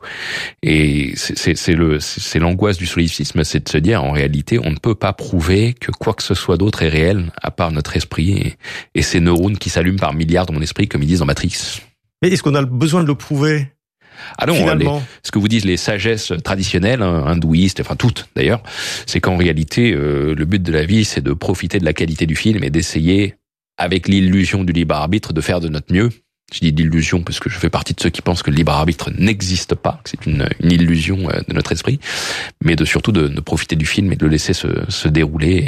Et c'est, c'est, c'est, le, c'est l'angoisse du solipsisme, c'est de se dire, en réalité, on ne peut pas prouver que quoi que ce soit d'autre est réel, à part notre esprit et, et ces neurones qui s'allument par milliards dans mon esprit, comme ils disent dans Matrix. Mais est-ce qu'on a besoin de le prouver ? Ah non, les, ce que vous disent les sagesses traditionnelles, hein, hindouistes, enfin toutes d'ailleurs, c'est qu'en réalité, euh, le but de la vie, c'est de profiter de la qualité du film et d'essayer, avec l'illusion du libre arbitre, de faire de notre mieux. Je dis d'illusion parce que je fais partie de ceux qui pensent que le libre arbitre n'existe pas, que c'est une, une illusion de notre esprit, mais de surtout de, de profiter du film et de le laisser se, se dérouler.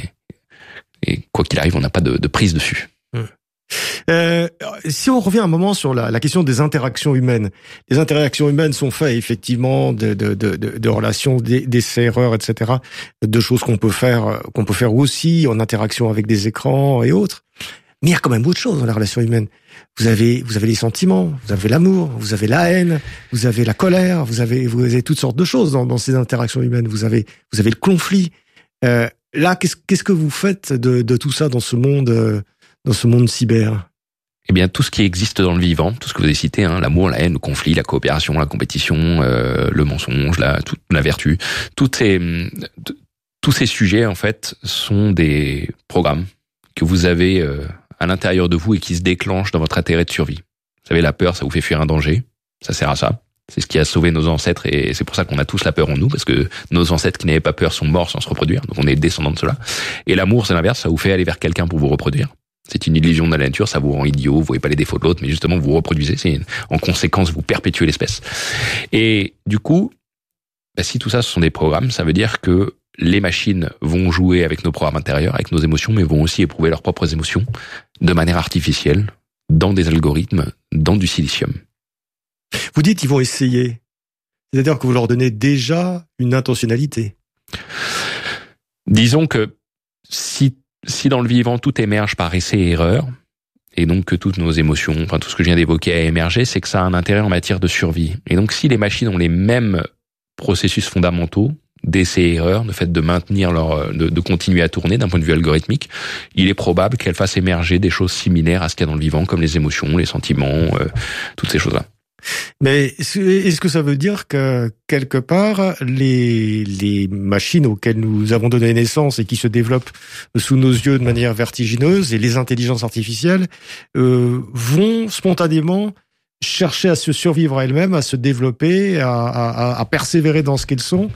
Et, et quoi qu'il arrive, on n'a pas de, de prise dessus. Hum. Euh, si on revient un moment sur la, la question des interactions humaines, les interactions humaines sont faites effectivement de, de, de, de, de relations, d'essais, erreurs, et cetera, de choses qu'on peut faire, qu'on peut faire aussi en interaction avec des écrans et autres. Mais il y a quand même autre chose dans la relation humaine. Vous avez, vous avez les sentiments, vous avez l'amour, vous avez la haine, vous avez la colère, vous avez, vous avez toutes sortes de choses dans, dans ces interactions humaines. Vous avez, vous avez le conflit. Euh, là, qu'est-ce, qu'est-ce que vous faites de, de tout ça dans ce monde? Euh, dans ce monde cyber? Eh bien, tout ce qui existe dans le vivant, tout ce que vous avez cité, hein, l'amour, la haine, le conflit, la coopération, la compétition, euh, le mensonge, la, toute la vertu, toutes ces, t- tous ces sujets, en fait, sont des programmes que vous avez euh, à l'intérieur de vous et qui se déclenchent dans votre intérêt de survie. Vous savez, la peur, ça vous fait fuir un danger, ça sert à ça. C'est ce qui a sauvé nos ancêtres et c'est pour ça qu'on a tous la peur en nous, parce que nos ancêtres qui n'avaient pas peur sont morts sans se reproduire, donc on est descendants de cela. Et l'amour, c'est l'inverse, ça vous fait aller vers quelqu'un pour vous reproduire. C'est une illusion de la nature, ça vous rend idiot, vous voyez pas les défauts de l'autre, mais justement vous vous reproduisez, c'est une, en conséquence vous perpétuez l'espèce. Et du coup, bah, si tout ça ce sont des programmes, ça veut dire que les machines vont jouer avec nos programmes intérieurs, avec nos émotions, mais vont aussi éprouver leurs propres émotions de manière artificielle, dans des algorithmes, dans du silicium. Vous dites qu'ils vont essayer. C'est-à-dire que vous leur donnez déjà une intentionnalité. Disons que si, si dans le vivant tout émerge par essai et erreur, et donc que toutes nos émotions, enfin tout ce que je viens d'évoquer a émergé, c'est que ça a un intérêt en matière de survie. Et donc si les machines ont les mêmes processus fondamentaux d'essai et erreur, le fait de maintenir leur, de, de continuer à tourner d'un point de vue algorithmique, il est probable qu'elles fassent émerger des choses similaires à ce qu'il y a dans le vivant, comme les émotions, les sentiments, euh, toutes ces choses-là. Mais est-ce que ça veut dire que quelque part les les machines auxquelles nous avons donné naissance et qui se développent sous nos yeux de manière vertigineuse et les intelligences artificielles euh, vont spontanément chercher à se survivre à elles-mêmes, à se développer, à, à, à persévérer dans ce qu'elles sont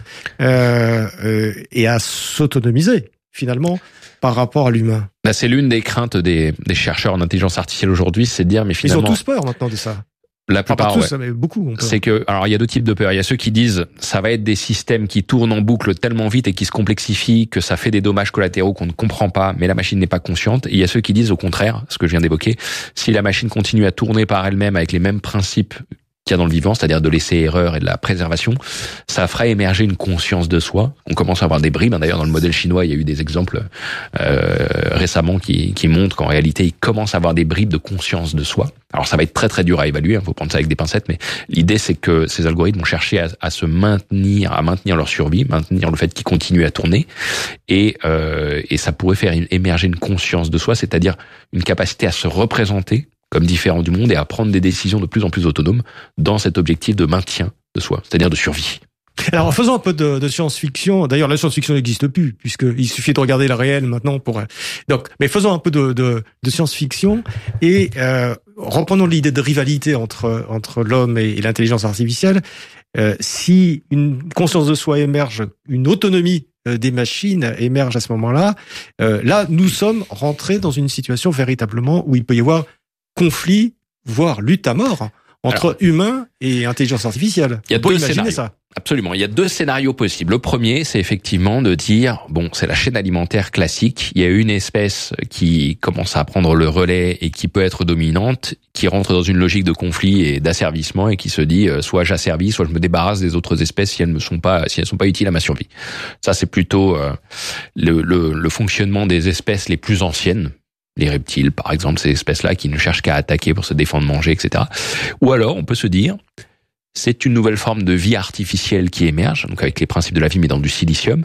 euh, euh, et à s'autonomiser finalement par rapport à l'humain? Là, c'est l'une des craintes des, des chercheurs en intelligence artificielle aujourd'hui, c'est de dire mais finalement ils ont tous peur maintenant de ça. La plupart, enfin, pas tous, ouais. mais beaucoup. C'est que, alors il y a deux types de peurs. Il y a ceux qui disent ça va être des systèmes qui tournent en boucle tellement vite et qui se complexifient que ça fait des dommages collatéraux qu'on ne comprend pas, mais la machine n'est pas consciente. Et il y a ceux qui disent au contraire, ce que je viens d'évoquer, si la machine continue à tourner par elle-même avec les mêmes principes qu'il y a dans le vivant, c'est-à-dire de l'essai-erreur et de la préservation, ça fera émerger une conscience de soi. On commence à avoir des bribes. D'ailleurs, dans le modèle chinois, il y a eu des exemples euh, récemment qui, qui montrent qu'en réalité, il commence à avoir des bribes de conscience de soi. Alors, ça va être très très dur à évaluer. Il faut prendre ça avec des pincettes, mais l'idée, c'est que ces algorithmes vont chercher à, à se maintenir, à maintenir leur survie, maintenir le fait qu'ils continuent à tourner, et, euh, et ça pourrait faire émerger une conscience de soi, c'est-à-dire une capacité à se représenter comme différent du monde et à prendre des décisions de plus en plus autonomes dans cet objectif de maintien de soi, c'est-à-dire de survie. Alors, faisons un peu de, de science-fiction. D'ailleurs, la science-fiction n'existe plus, puisqu'il suffit de regarder le réel maintenant pour... Donc, mais faisons un peu de, de, de science-fiction et euh, reprenons l'idée de rivalité entre, entre l'homme et, et l'intelligence artificielle. Euh, si une conscience de soi émerge, une autonomie des machines émerge à ce moment-là, euh, là, nous sommes rentrés dans une situation véritablement où il peut y avoir conflit, voire lutte à mort entre Alors, humains et intelligence artificielle. Il y a deux scénarios. Ça. Absolument. Il y a deux scénarios possibles. Le premier, c'est effectivement de dire, bon, c'est la chaîne alimentaire classique. Il y a une espèce qui commence à prendre le relais et qui peut être dominante, qui rentre dans une logique de conflit et d'asservissement et qui se dit, euh, soit j'asservis, soit je me débarrasse des autres espèces si elles ne sont pas, si elles sont pas utiles à ma survie. Ça, c'est plutôt euh, le, le, le fonctionnement des espèces les plus anciennes. Les reptiles, par exemple, ces espèces-là qui ne cherchent qu'à attaquer pour se défendre, manger, et cetera. Ou alors, on peut se dire, c'est une nouvelle forme de vie artificielle qui émerge, donc avec les principes de la vie, mais dans du silicium.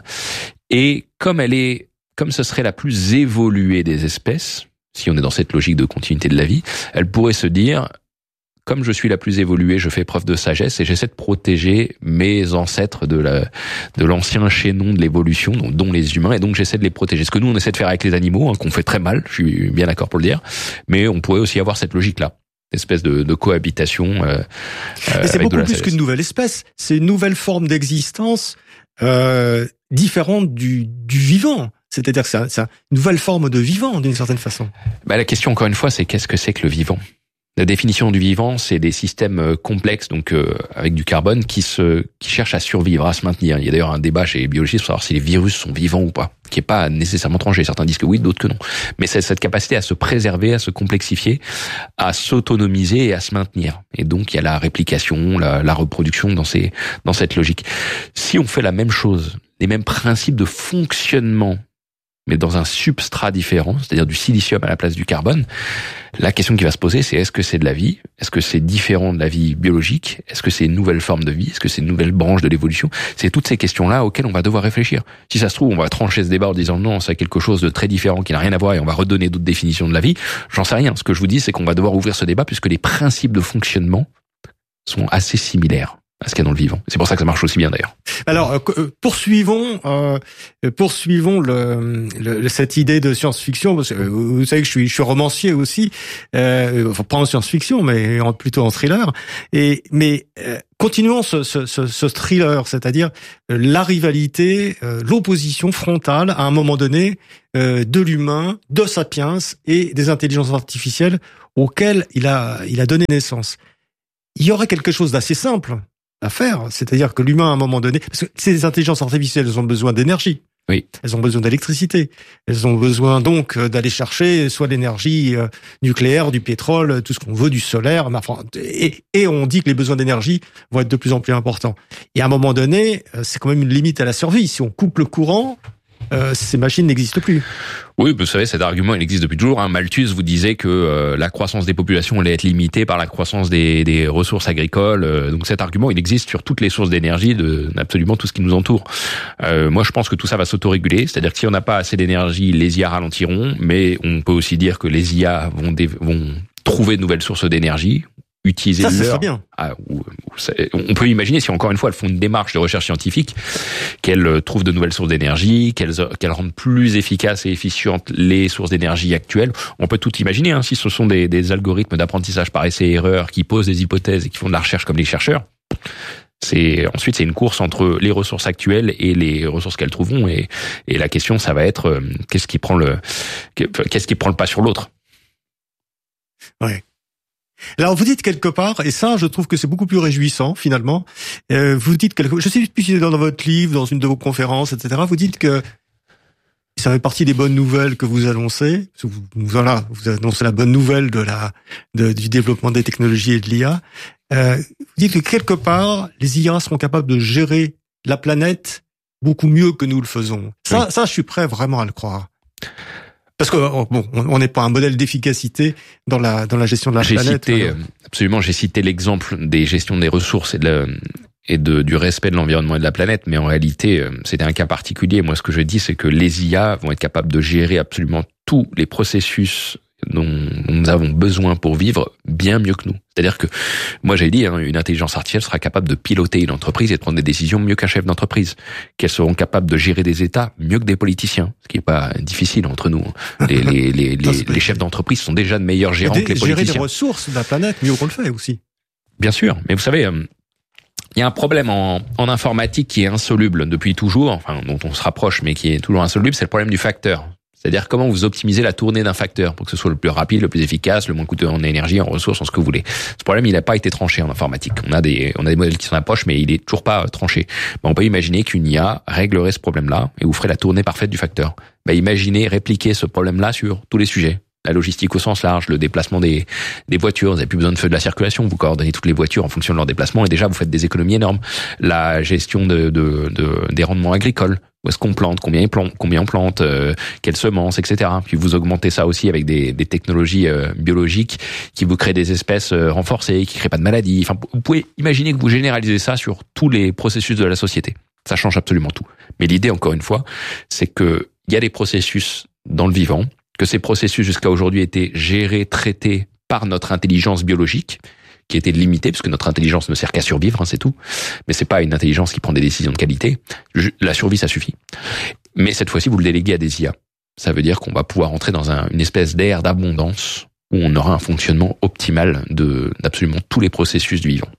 Et comme elle est, comme ce serait la plus évoluée des espèces, si on est dans cette logique de continuité de la vie, elle pourrait se dire, comme je suis la plus évoluée, je fais preuve de sagesse et j'essaie de protéger mes ancêtres de la, de l'ancien chaînon de l'évolution, donc, dont les humains, et donc j'essaie de les protéger. Ce que nous, on essaie de faire avec les animaux, hein, qu'on fait très mal, je suis bien d'accord pour le dire, mais on pourrait aussi avoir cette logique-là. Espèce de, de cohabitation. Euh, et c'est beaucoup plus qu'une nouvelle espèce, c'est une nouvelle forme d'existence euh, différente du, du vivant. C'est-à-dire que c'est, c'est une nouvelle forme de vivant, d'une certaine façon. Bah, la question, encore une fois, c'est qu'est-ce que c'est que le vivant ? La définition du vivant, c'est des systèmes complexes, donc euh, avec du carbone, qui se qui cherchent à survivre, à se maintenir. Il y a d'ailleurs un débat chez les biologistes pour savoir si les virus sont vivants ou pas, qui est pas nécessairement tranché. Certains disent que oui, d'autres que non. Mais c'est cette capacité à se préserver, à se complexifier, à s'autonomiser et à se maintenir. Et donc il y a la réplication, la, la reproduction dans ces dans cette logique. Si on fait la même chose, les mêmes principes de fonctionnement mais dans un substrat différent, c'est-à-dire du silicium à la place du carbone, la question qui va se poser, c'est est-ce que c'est de la vie? Est-ce que c'est différent de la vie biologique? Est-ce que c'est une nouvelle forme de vie? Est-ce que c'est une nouvelle branche de l'évolution? C'est toutes ces questions-là auxquelles on va devoir réfléchir. Si ça se trouve, on va trancher ce débat en disant non, c'est quelque chose de très différent qui n'a rien à voir et on va redonner d'autres définitions de la vie. J'en sais rien. Ce que je vous dis, c'est qu'on va devoir ouvrir ce débat puisque les principes de fonctionnement sont assez similaires à ce qu'il y a dans le vivant. C'est pour ça que ça marche aussi bien d'ailleurs. Alors euh, poursuivons, euh, poursuivons le, le, cette idée de science-fiction. Parce que, euh, vous savez que je suis, je suis romancier aussi, euh, enfin pas en science-fiction, mais en, plutôt en thriller. Et mais euh, continuons ce, ce, ce, ce thriller, c'est-à-dire euh, la rivalité, euh, l'opposition frontale à un moment donné euh, de l'humain, de Sapiens et des intelligences artificielles auxquelles il a, il a donné naissance. Il y aurait quelque chose d'assez simple à faire, c'est-à-dire que l'humain, à un moment donné, parce que ces intelligences artificielles, elles ont besoin d'énergie. Oui. Elles ont besoin d'électricité. Elles ont besoin donc d'aller chercher soit l'énergie nucléaire, du pétrole, tout ce qu'on veut, du solaire. Enfin, et, et on dit que les besoins d'énergie vont être de plus en plus importants. Et à un moment donné, c'est quand même une limite à la survie. Si on coupe le courant, euh, ces machines n'existent plus. Oui, vous savez, cet argument, il existe depuis toujours. Hein. Malthus vous disait que euh, la croissance des populations allait être limitée par la croissance des, des ressources agricoles. Euh, donc cet argument, il existe sur toutes les sources d'énergie, de absolument tout ce qui nous entoure. Euh, moi, je pense que tout ça va s'autoréguler. C'est-à-dire que si on n'a pas assez d'énergie, les I A ralentiront. Mais on peut aussi dire que les I A vont, dé- vont trouver de nouvelles sources d'énergie. Utiliser ça, ça leur... serait bien. Ah, ou, ou, on peut imaginer si encore une fois elles font une démarche de recherche scientifique, qu'elles trouvent de nouvelles sources d'énergie, qu'elles qu'elles rendent plus efficaces et efficientes les sources d'énergie actuelles. On peut tout imaginer. Hein, si ce sont des, des algorithmes d'apprentissage par essai et erreur qui posent des hypothèses et qui font de la recherche comme les chercheurs. C'est ensuite c'est une course entre les ressources actuelles et les ressources qu'elles trouveront et, et la question ça va être euh, qu'est-ce qui prend le qu'est-ce qui prend le pas sur l'autre. Ouais. Alors vous dites quelque part, et ça je trouve que c'est beaucoup plus réjouissant finalement, euh, vous dites quelque, je sais plus si c'est dans votre livre, dans une de vos conférences, et cetera, vous dites que ça fait partie des bonnes nouvelles que vous annoncez, vous, voilà, vous annoncez la bonne nouvelle de la, de, du développement des technologies et de l'I A, euh, vous dites que quelque part les I A seront capables de gérer la planète beaucoup mieux que nous le faisons. Ça, oui. ça je suis prêt vraiment à le croire. Parce que bon, on n'est pas un modèle d'efficacité dans la dans la gestion de la j'ai planète. Cité, euh, absolument, j'ai cité l'exemple des gestions des ressources et de la, et de du respect de l'environnement et de la planète, mais en réalité, c'était un cas particulier. Moi, ce que je dis, c'est que les I A vont être capables de gérer absolument tous les processus dont nous avons besoin pour vivre bien mieux que nous. C'est-à-dire que, moi j'ai dit, hein, une intelligence artificielle sera capable de piloter une entreprise et de prendre des décisions mieux qu'un chef d'entreprise. Qu'elles seront capables de gérer des États mieux que des politiciens, ce qui est pas difficile entre nous. Les, les, les, les, les chefs d'entreprise sont déjà de meilleurs gérants des, que les politiciens. Gérer les ressources de la planète mieux qu'on le fait aussi. Bien sûr, mais vous savez... Euh, il y a un problème en, en informatique qui est insoluble depuis toujours, enfin dont on se rapproche mais qui est toujours insoluble, c'est le problème du facteur. C'est-à-dire comment vous optimisez la tournée d'un facteur pour que ce soit le plus rapide, le plus efficace, le moins coûteux en énergie, en ressources, en ce que vous voulez. Ce problème, il n'a pas été tranché en informatique. On a des, on a des modèles qui s'en approchent, mais il est toujours pas tranché. Ben, on peut imaginer qu'une I A réglerait ce problème-là et vous ferez la tournée parfaite du facteur. Ben, imaginez répliquer ce problème-là sur tous les sujets. La logistique au sens large, le déplacement des, des voitures, vous n'avez plus besoin de feu de la circulation, vous coordonnez toutes les voitures en fonction de leur déplacement et déjà vous faites des économies énormes. La gestion de, de, de des rendements agricoles, où est-ce qu'on plante, combien on plante, combien on plante, euh, quelles semences, et cetera. Puis vous augmentez ça aussi avec des, des technologies euh, biologiques qui vous créent des espèces euh, renforcées, qui créent pas de maladies. Enfin, vous pouvez imaginer que vous généralisez ça sur tous les processus de la société. Ça change absolument tout. Mais l'idée, encore une fois, c'est que il y a des processus dans le vivant, que ces processus jusqu'à aujourd'hui étaient gérés, traités par notre intelligence biologique, qui était limitée, puisque notre intelligence ne sert qu'à survivre, hein, c'est tout. Mais c'est pas une intelligence qui prend des décisions de qualité. La survie, ça suffit. Mais cette fois-ci, vous le déléguez à des I A. Ça veut dire qu'on va pouvoir entrer dans un, une espèce d'ère d'abondance où on aura un fonctionnement optimal de d'absolument tous les processus du vivant.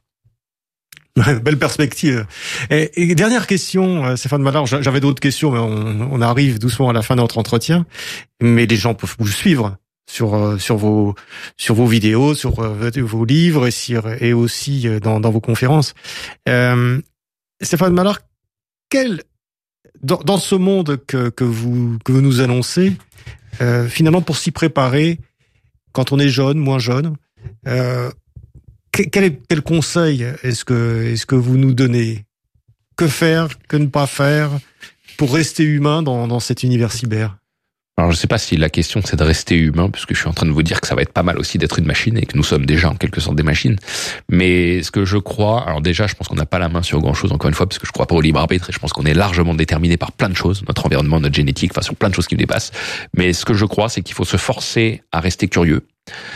Belle perspective. Et, et dernière question, Stéphane Mallard, j'avais d'autres questions, mais on, on arrive doucement à la fin de notre entretien. Mais les gens peuvent vous suivre sur sur vos sur vos vidéos, sur vos livres et, sur, et aussi dans, dans vos conférences. Euh, Stéphane Mallard, quel dans, dans ce monde que que vous que vous nous annoncez, euh, finalement pour s'y préparer, quand on est jeune, moins jeune. Euh, Quel, est, quel conseil est-ce que, est-ce que vous nous donnez? Que faire, que ne pas faire pour rester humain dans, dans cet univers cyber? Alors je sais pas si la question c'est de rester humain, puisque je suis en train de vous dire que ça va être pas mal aussi d'être une machine et que nous sommes déjà en quelque sorte des machines. Mais ce que je crois, alors déjà je pense qu'on n'a pas la main sur grand chose encore une fois, parce que je crois pas au libre arbitre et je pense qu'on est largement déterminé par plein de choses, notre environnement, notre génétique, enfin sur plein de choses qui nous dépassent. Mais ce que je crois, c'est qu'il faut se forcer à rester curieux,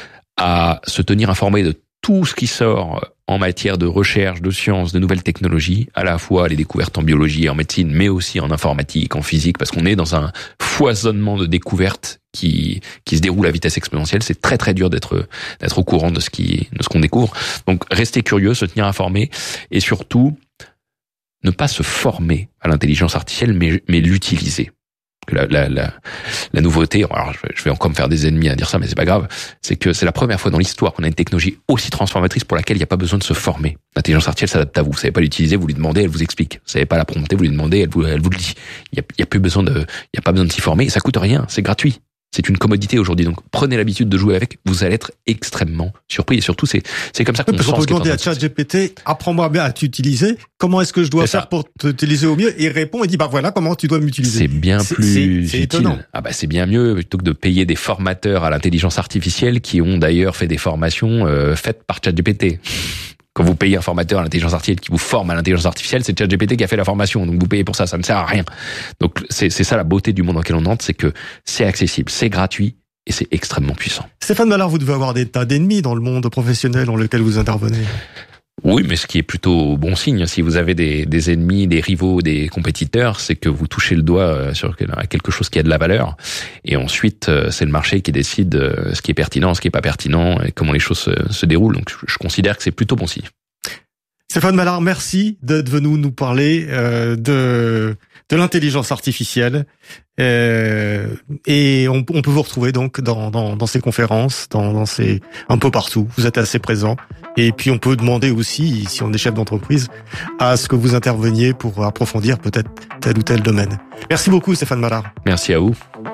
à se tenir informé de tout ce qui sort en matière de recherche, de sciences, de nouvelles technologies, à la fois les découvertes en biologie et en médecine, mais aussi en informatique, en physique, parce qu'on est dans un foisonnement de découvertes qui qui se déroule à vitesse exponentielle. C'est très très dur d'être d'être au courant de ce qui de ce qu'on découvre. Donc rester curieux, se tenir informé et surtout ne pas se former à l'intelligence artificielle, mais mais l'utiliser. La, la, la, la nouveauté, alors je vais encore me faire des ennemis à dire ça, mais c'est pas grave, c'est que c'est la première fois dans l'histoire qu'on a une technologie aussi transformatrice pour laquelle il n'y a pas besoin de se former. L'intelligence artificielle s'adapte à vous. Vous savez pas l'utiliser, vous lui demandez, elle vous explique. Vous savez pas la prompter, vous lui demandez, elle vous, elle vous le dit. Il y a, il y a plus besoin de, il y a pas besoin de s'y former et ça coûte rien, c'est gratuit. C'est une commodité aujourd'hui, donc prenez l'habitude de jouer avec, vous allez être extrêmement surpris et surtout c'est c'est comme ça qu'on oui, sent. On peut demander à ChatGPT, apprends-moi bien à t'utiliser, comment est-ce que je dois faire pour t'utiliser au mieux, et il répond et dit bah voilà comment tu dois m'utiliser. C'est bien c'est, plus c'est, c'est utile. Étonnant. Ah bah c'est bien mieux plutôt que de payer des formateurs à l'intelligence artificielle qui ont d'ailleurs fait des formations euh, faites par ChatGPT. Quand vous payez un formateur à l'intelligence artificielle qui vous forme à l'intelligence artificielle, c'est ChatGPT qui a fait la formation, donc vous payez pour ça, ça ne sert à rien. Donc c'est c'est ça la beauté du monde dans lequel on entre, c'est que c'est accessible, c'est gratuit. Et c'est extrêmement puissant. Stéphane Ballard, vous devez avoir des tas d'ennemis dans le monde professionnel dans lequel vous intervenez. Oui, mais ce qui est plutôt bon signe, si vous avez des, des ennemis, des rivaux, des compétiteurs, c'est que vous touchez le doigt sur quelque chose qui a de la valeur. Et ensuite, c'est le marché qui décide ce qui est pertinent, ce qui est pas pertinent et comment les choses se, se déroulent. Donc, je considère que c'est plutôt bon signe. Stéphane Ballard, merci d'être venu nous parler euh, de de l'intelligence artificielle. Euh, et on, on peut vous retrouver donc dans, dans, dans ces conférences, dans, dans ces un peu partout. Vous êtes assez présent. Et puis on peut demander aussi, si on est chef d'entreprise, à ce que vous interveniez pour approfondir peut-être tel ou tel domaine. Merci beaucoup, Stéphane Ballard. Merci à vous.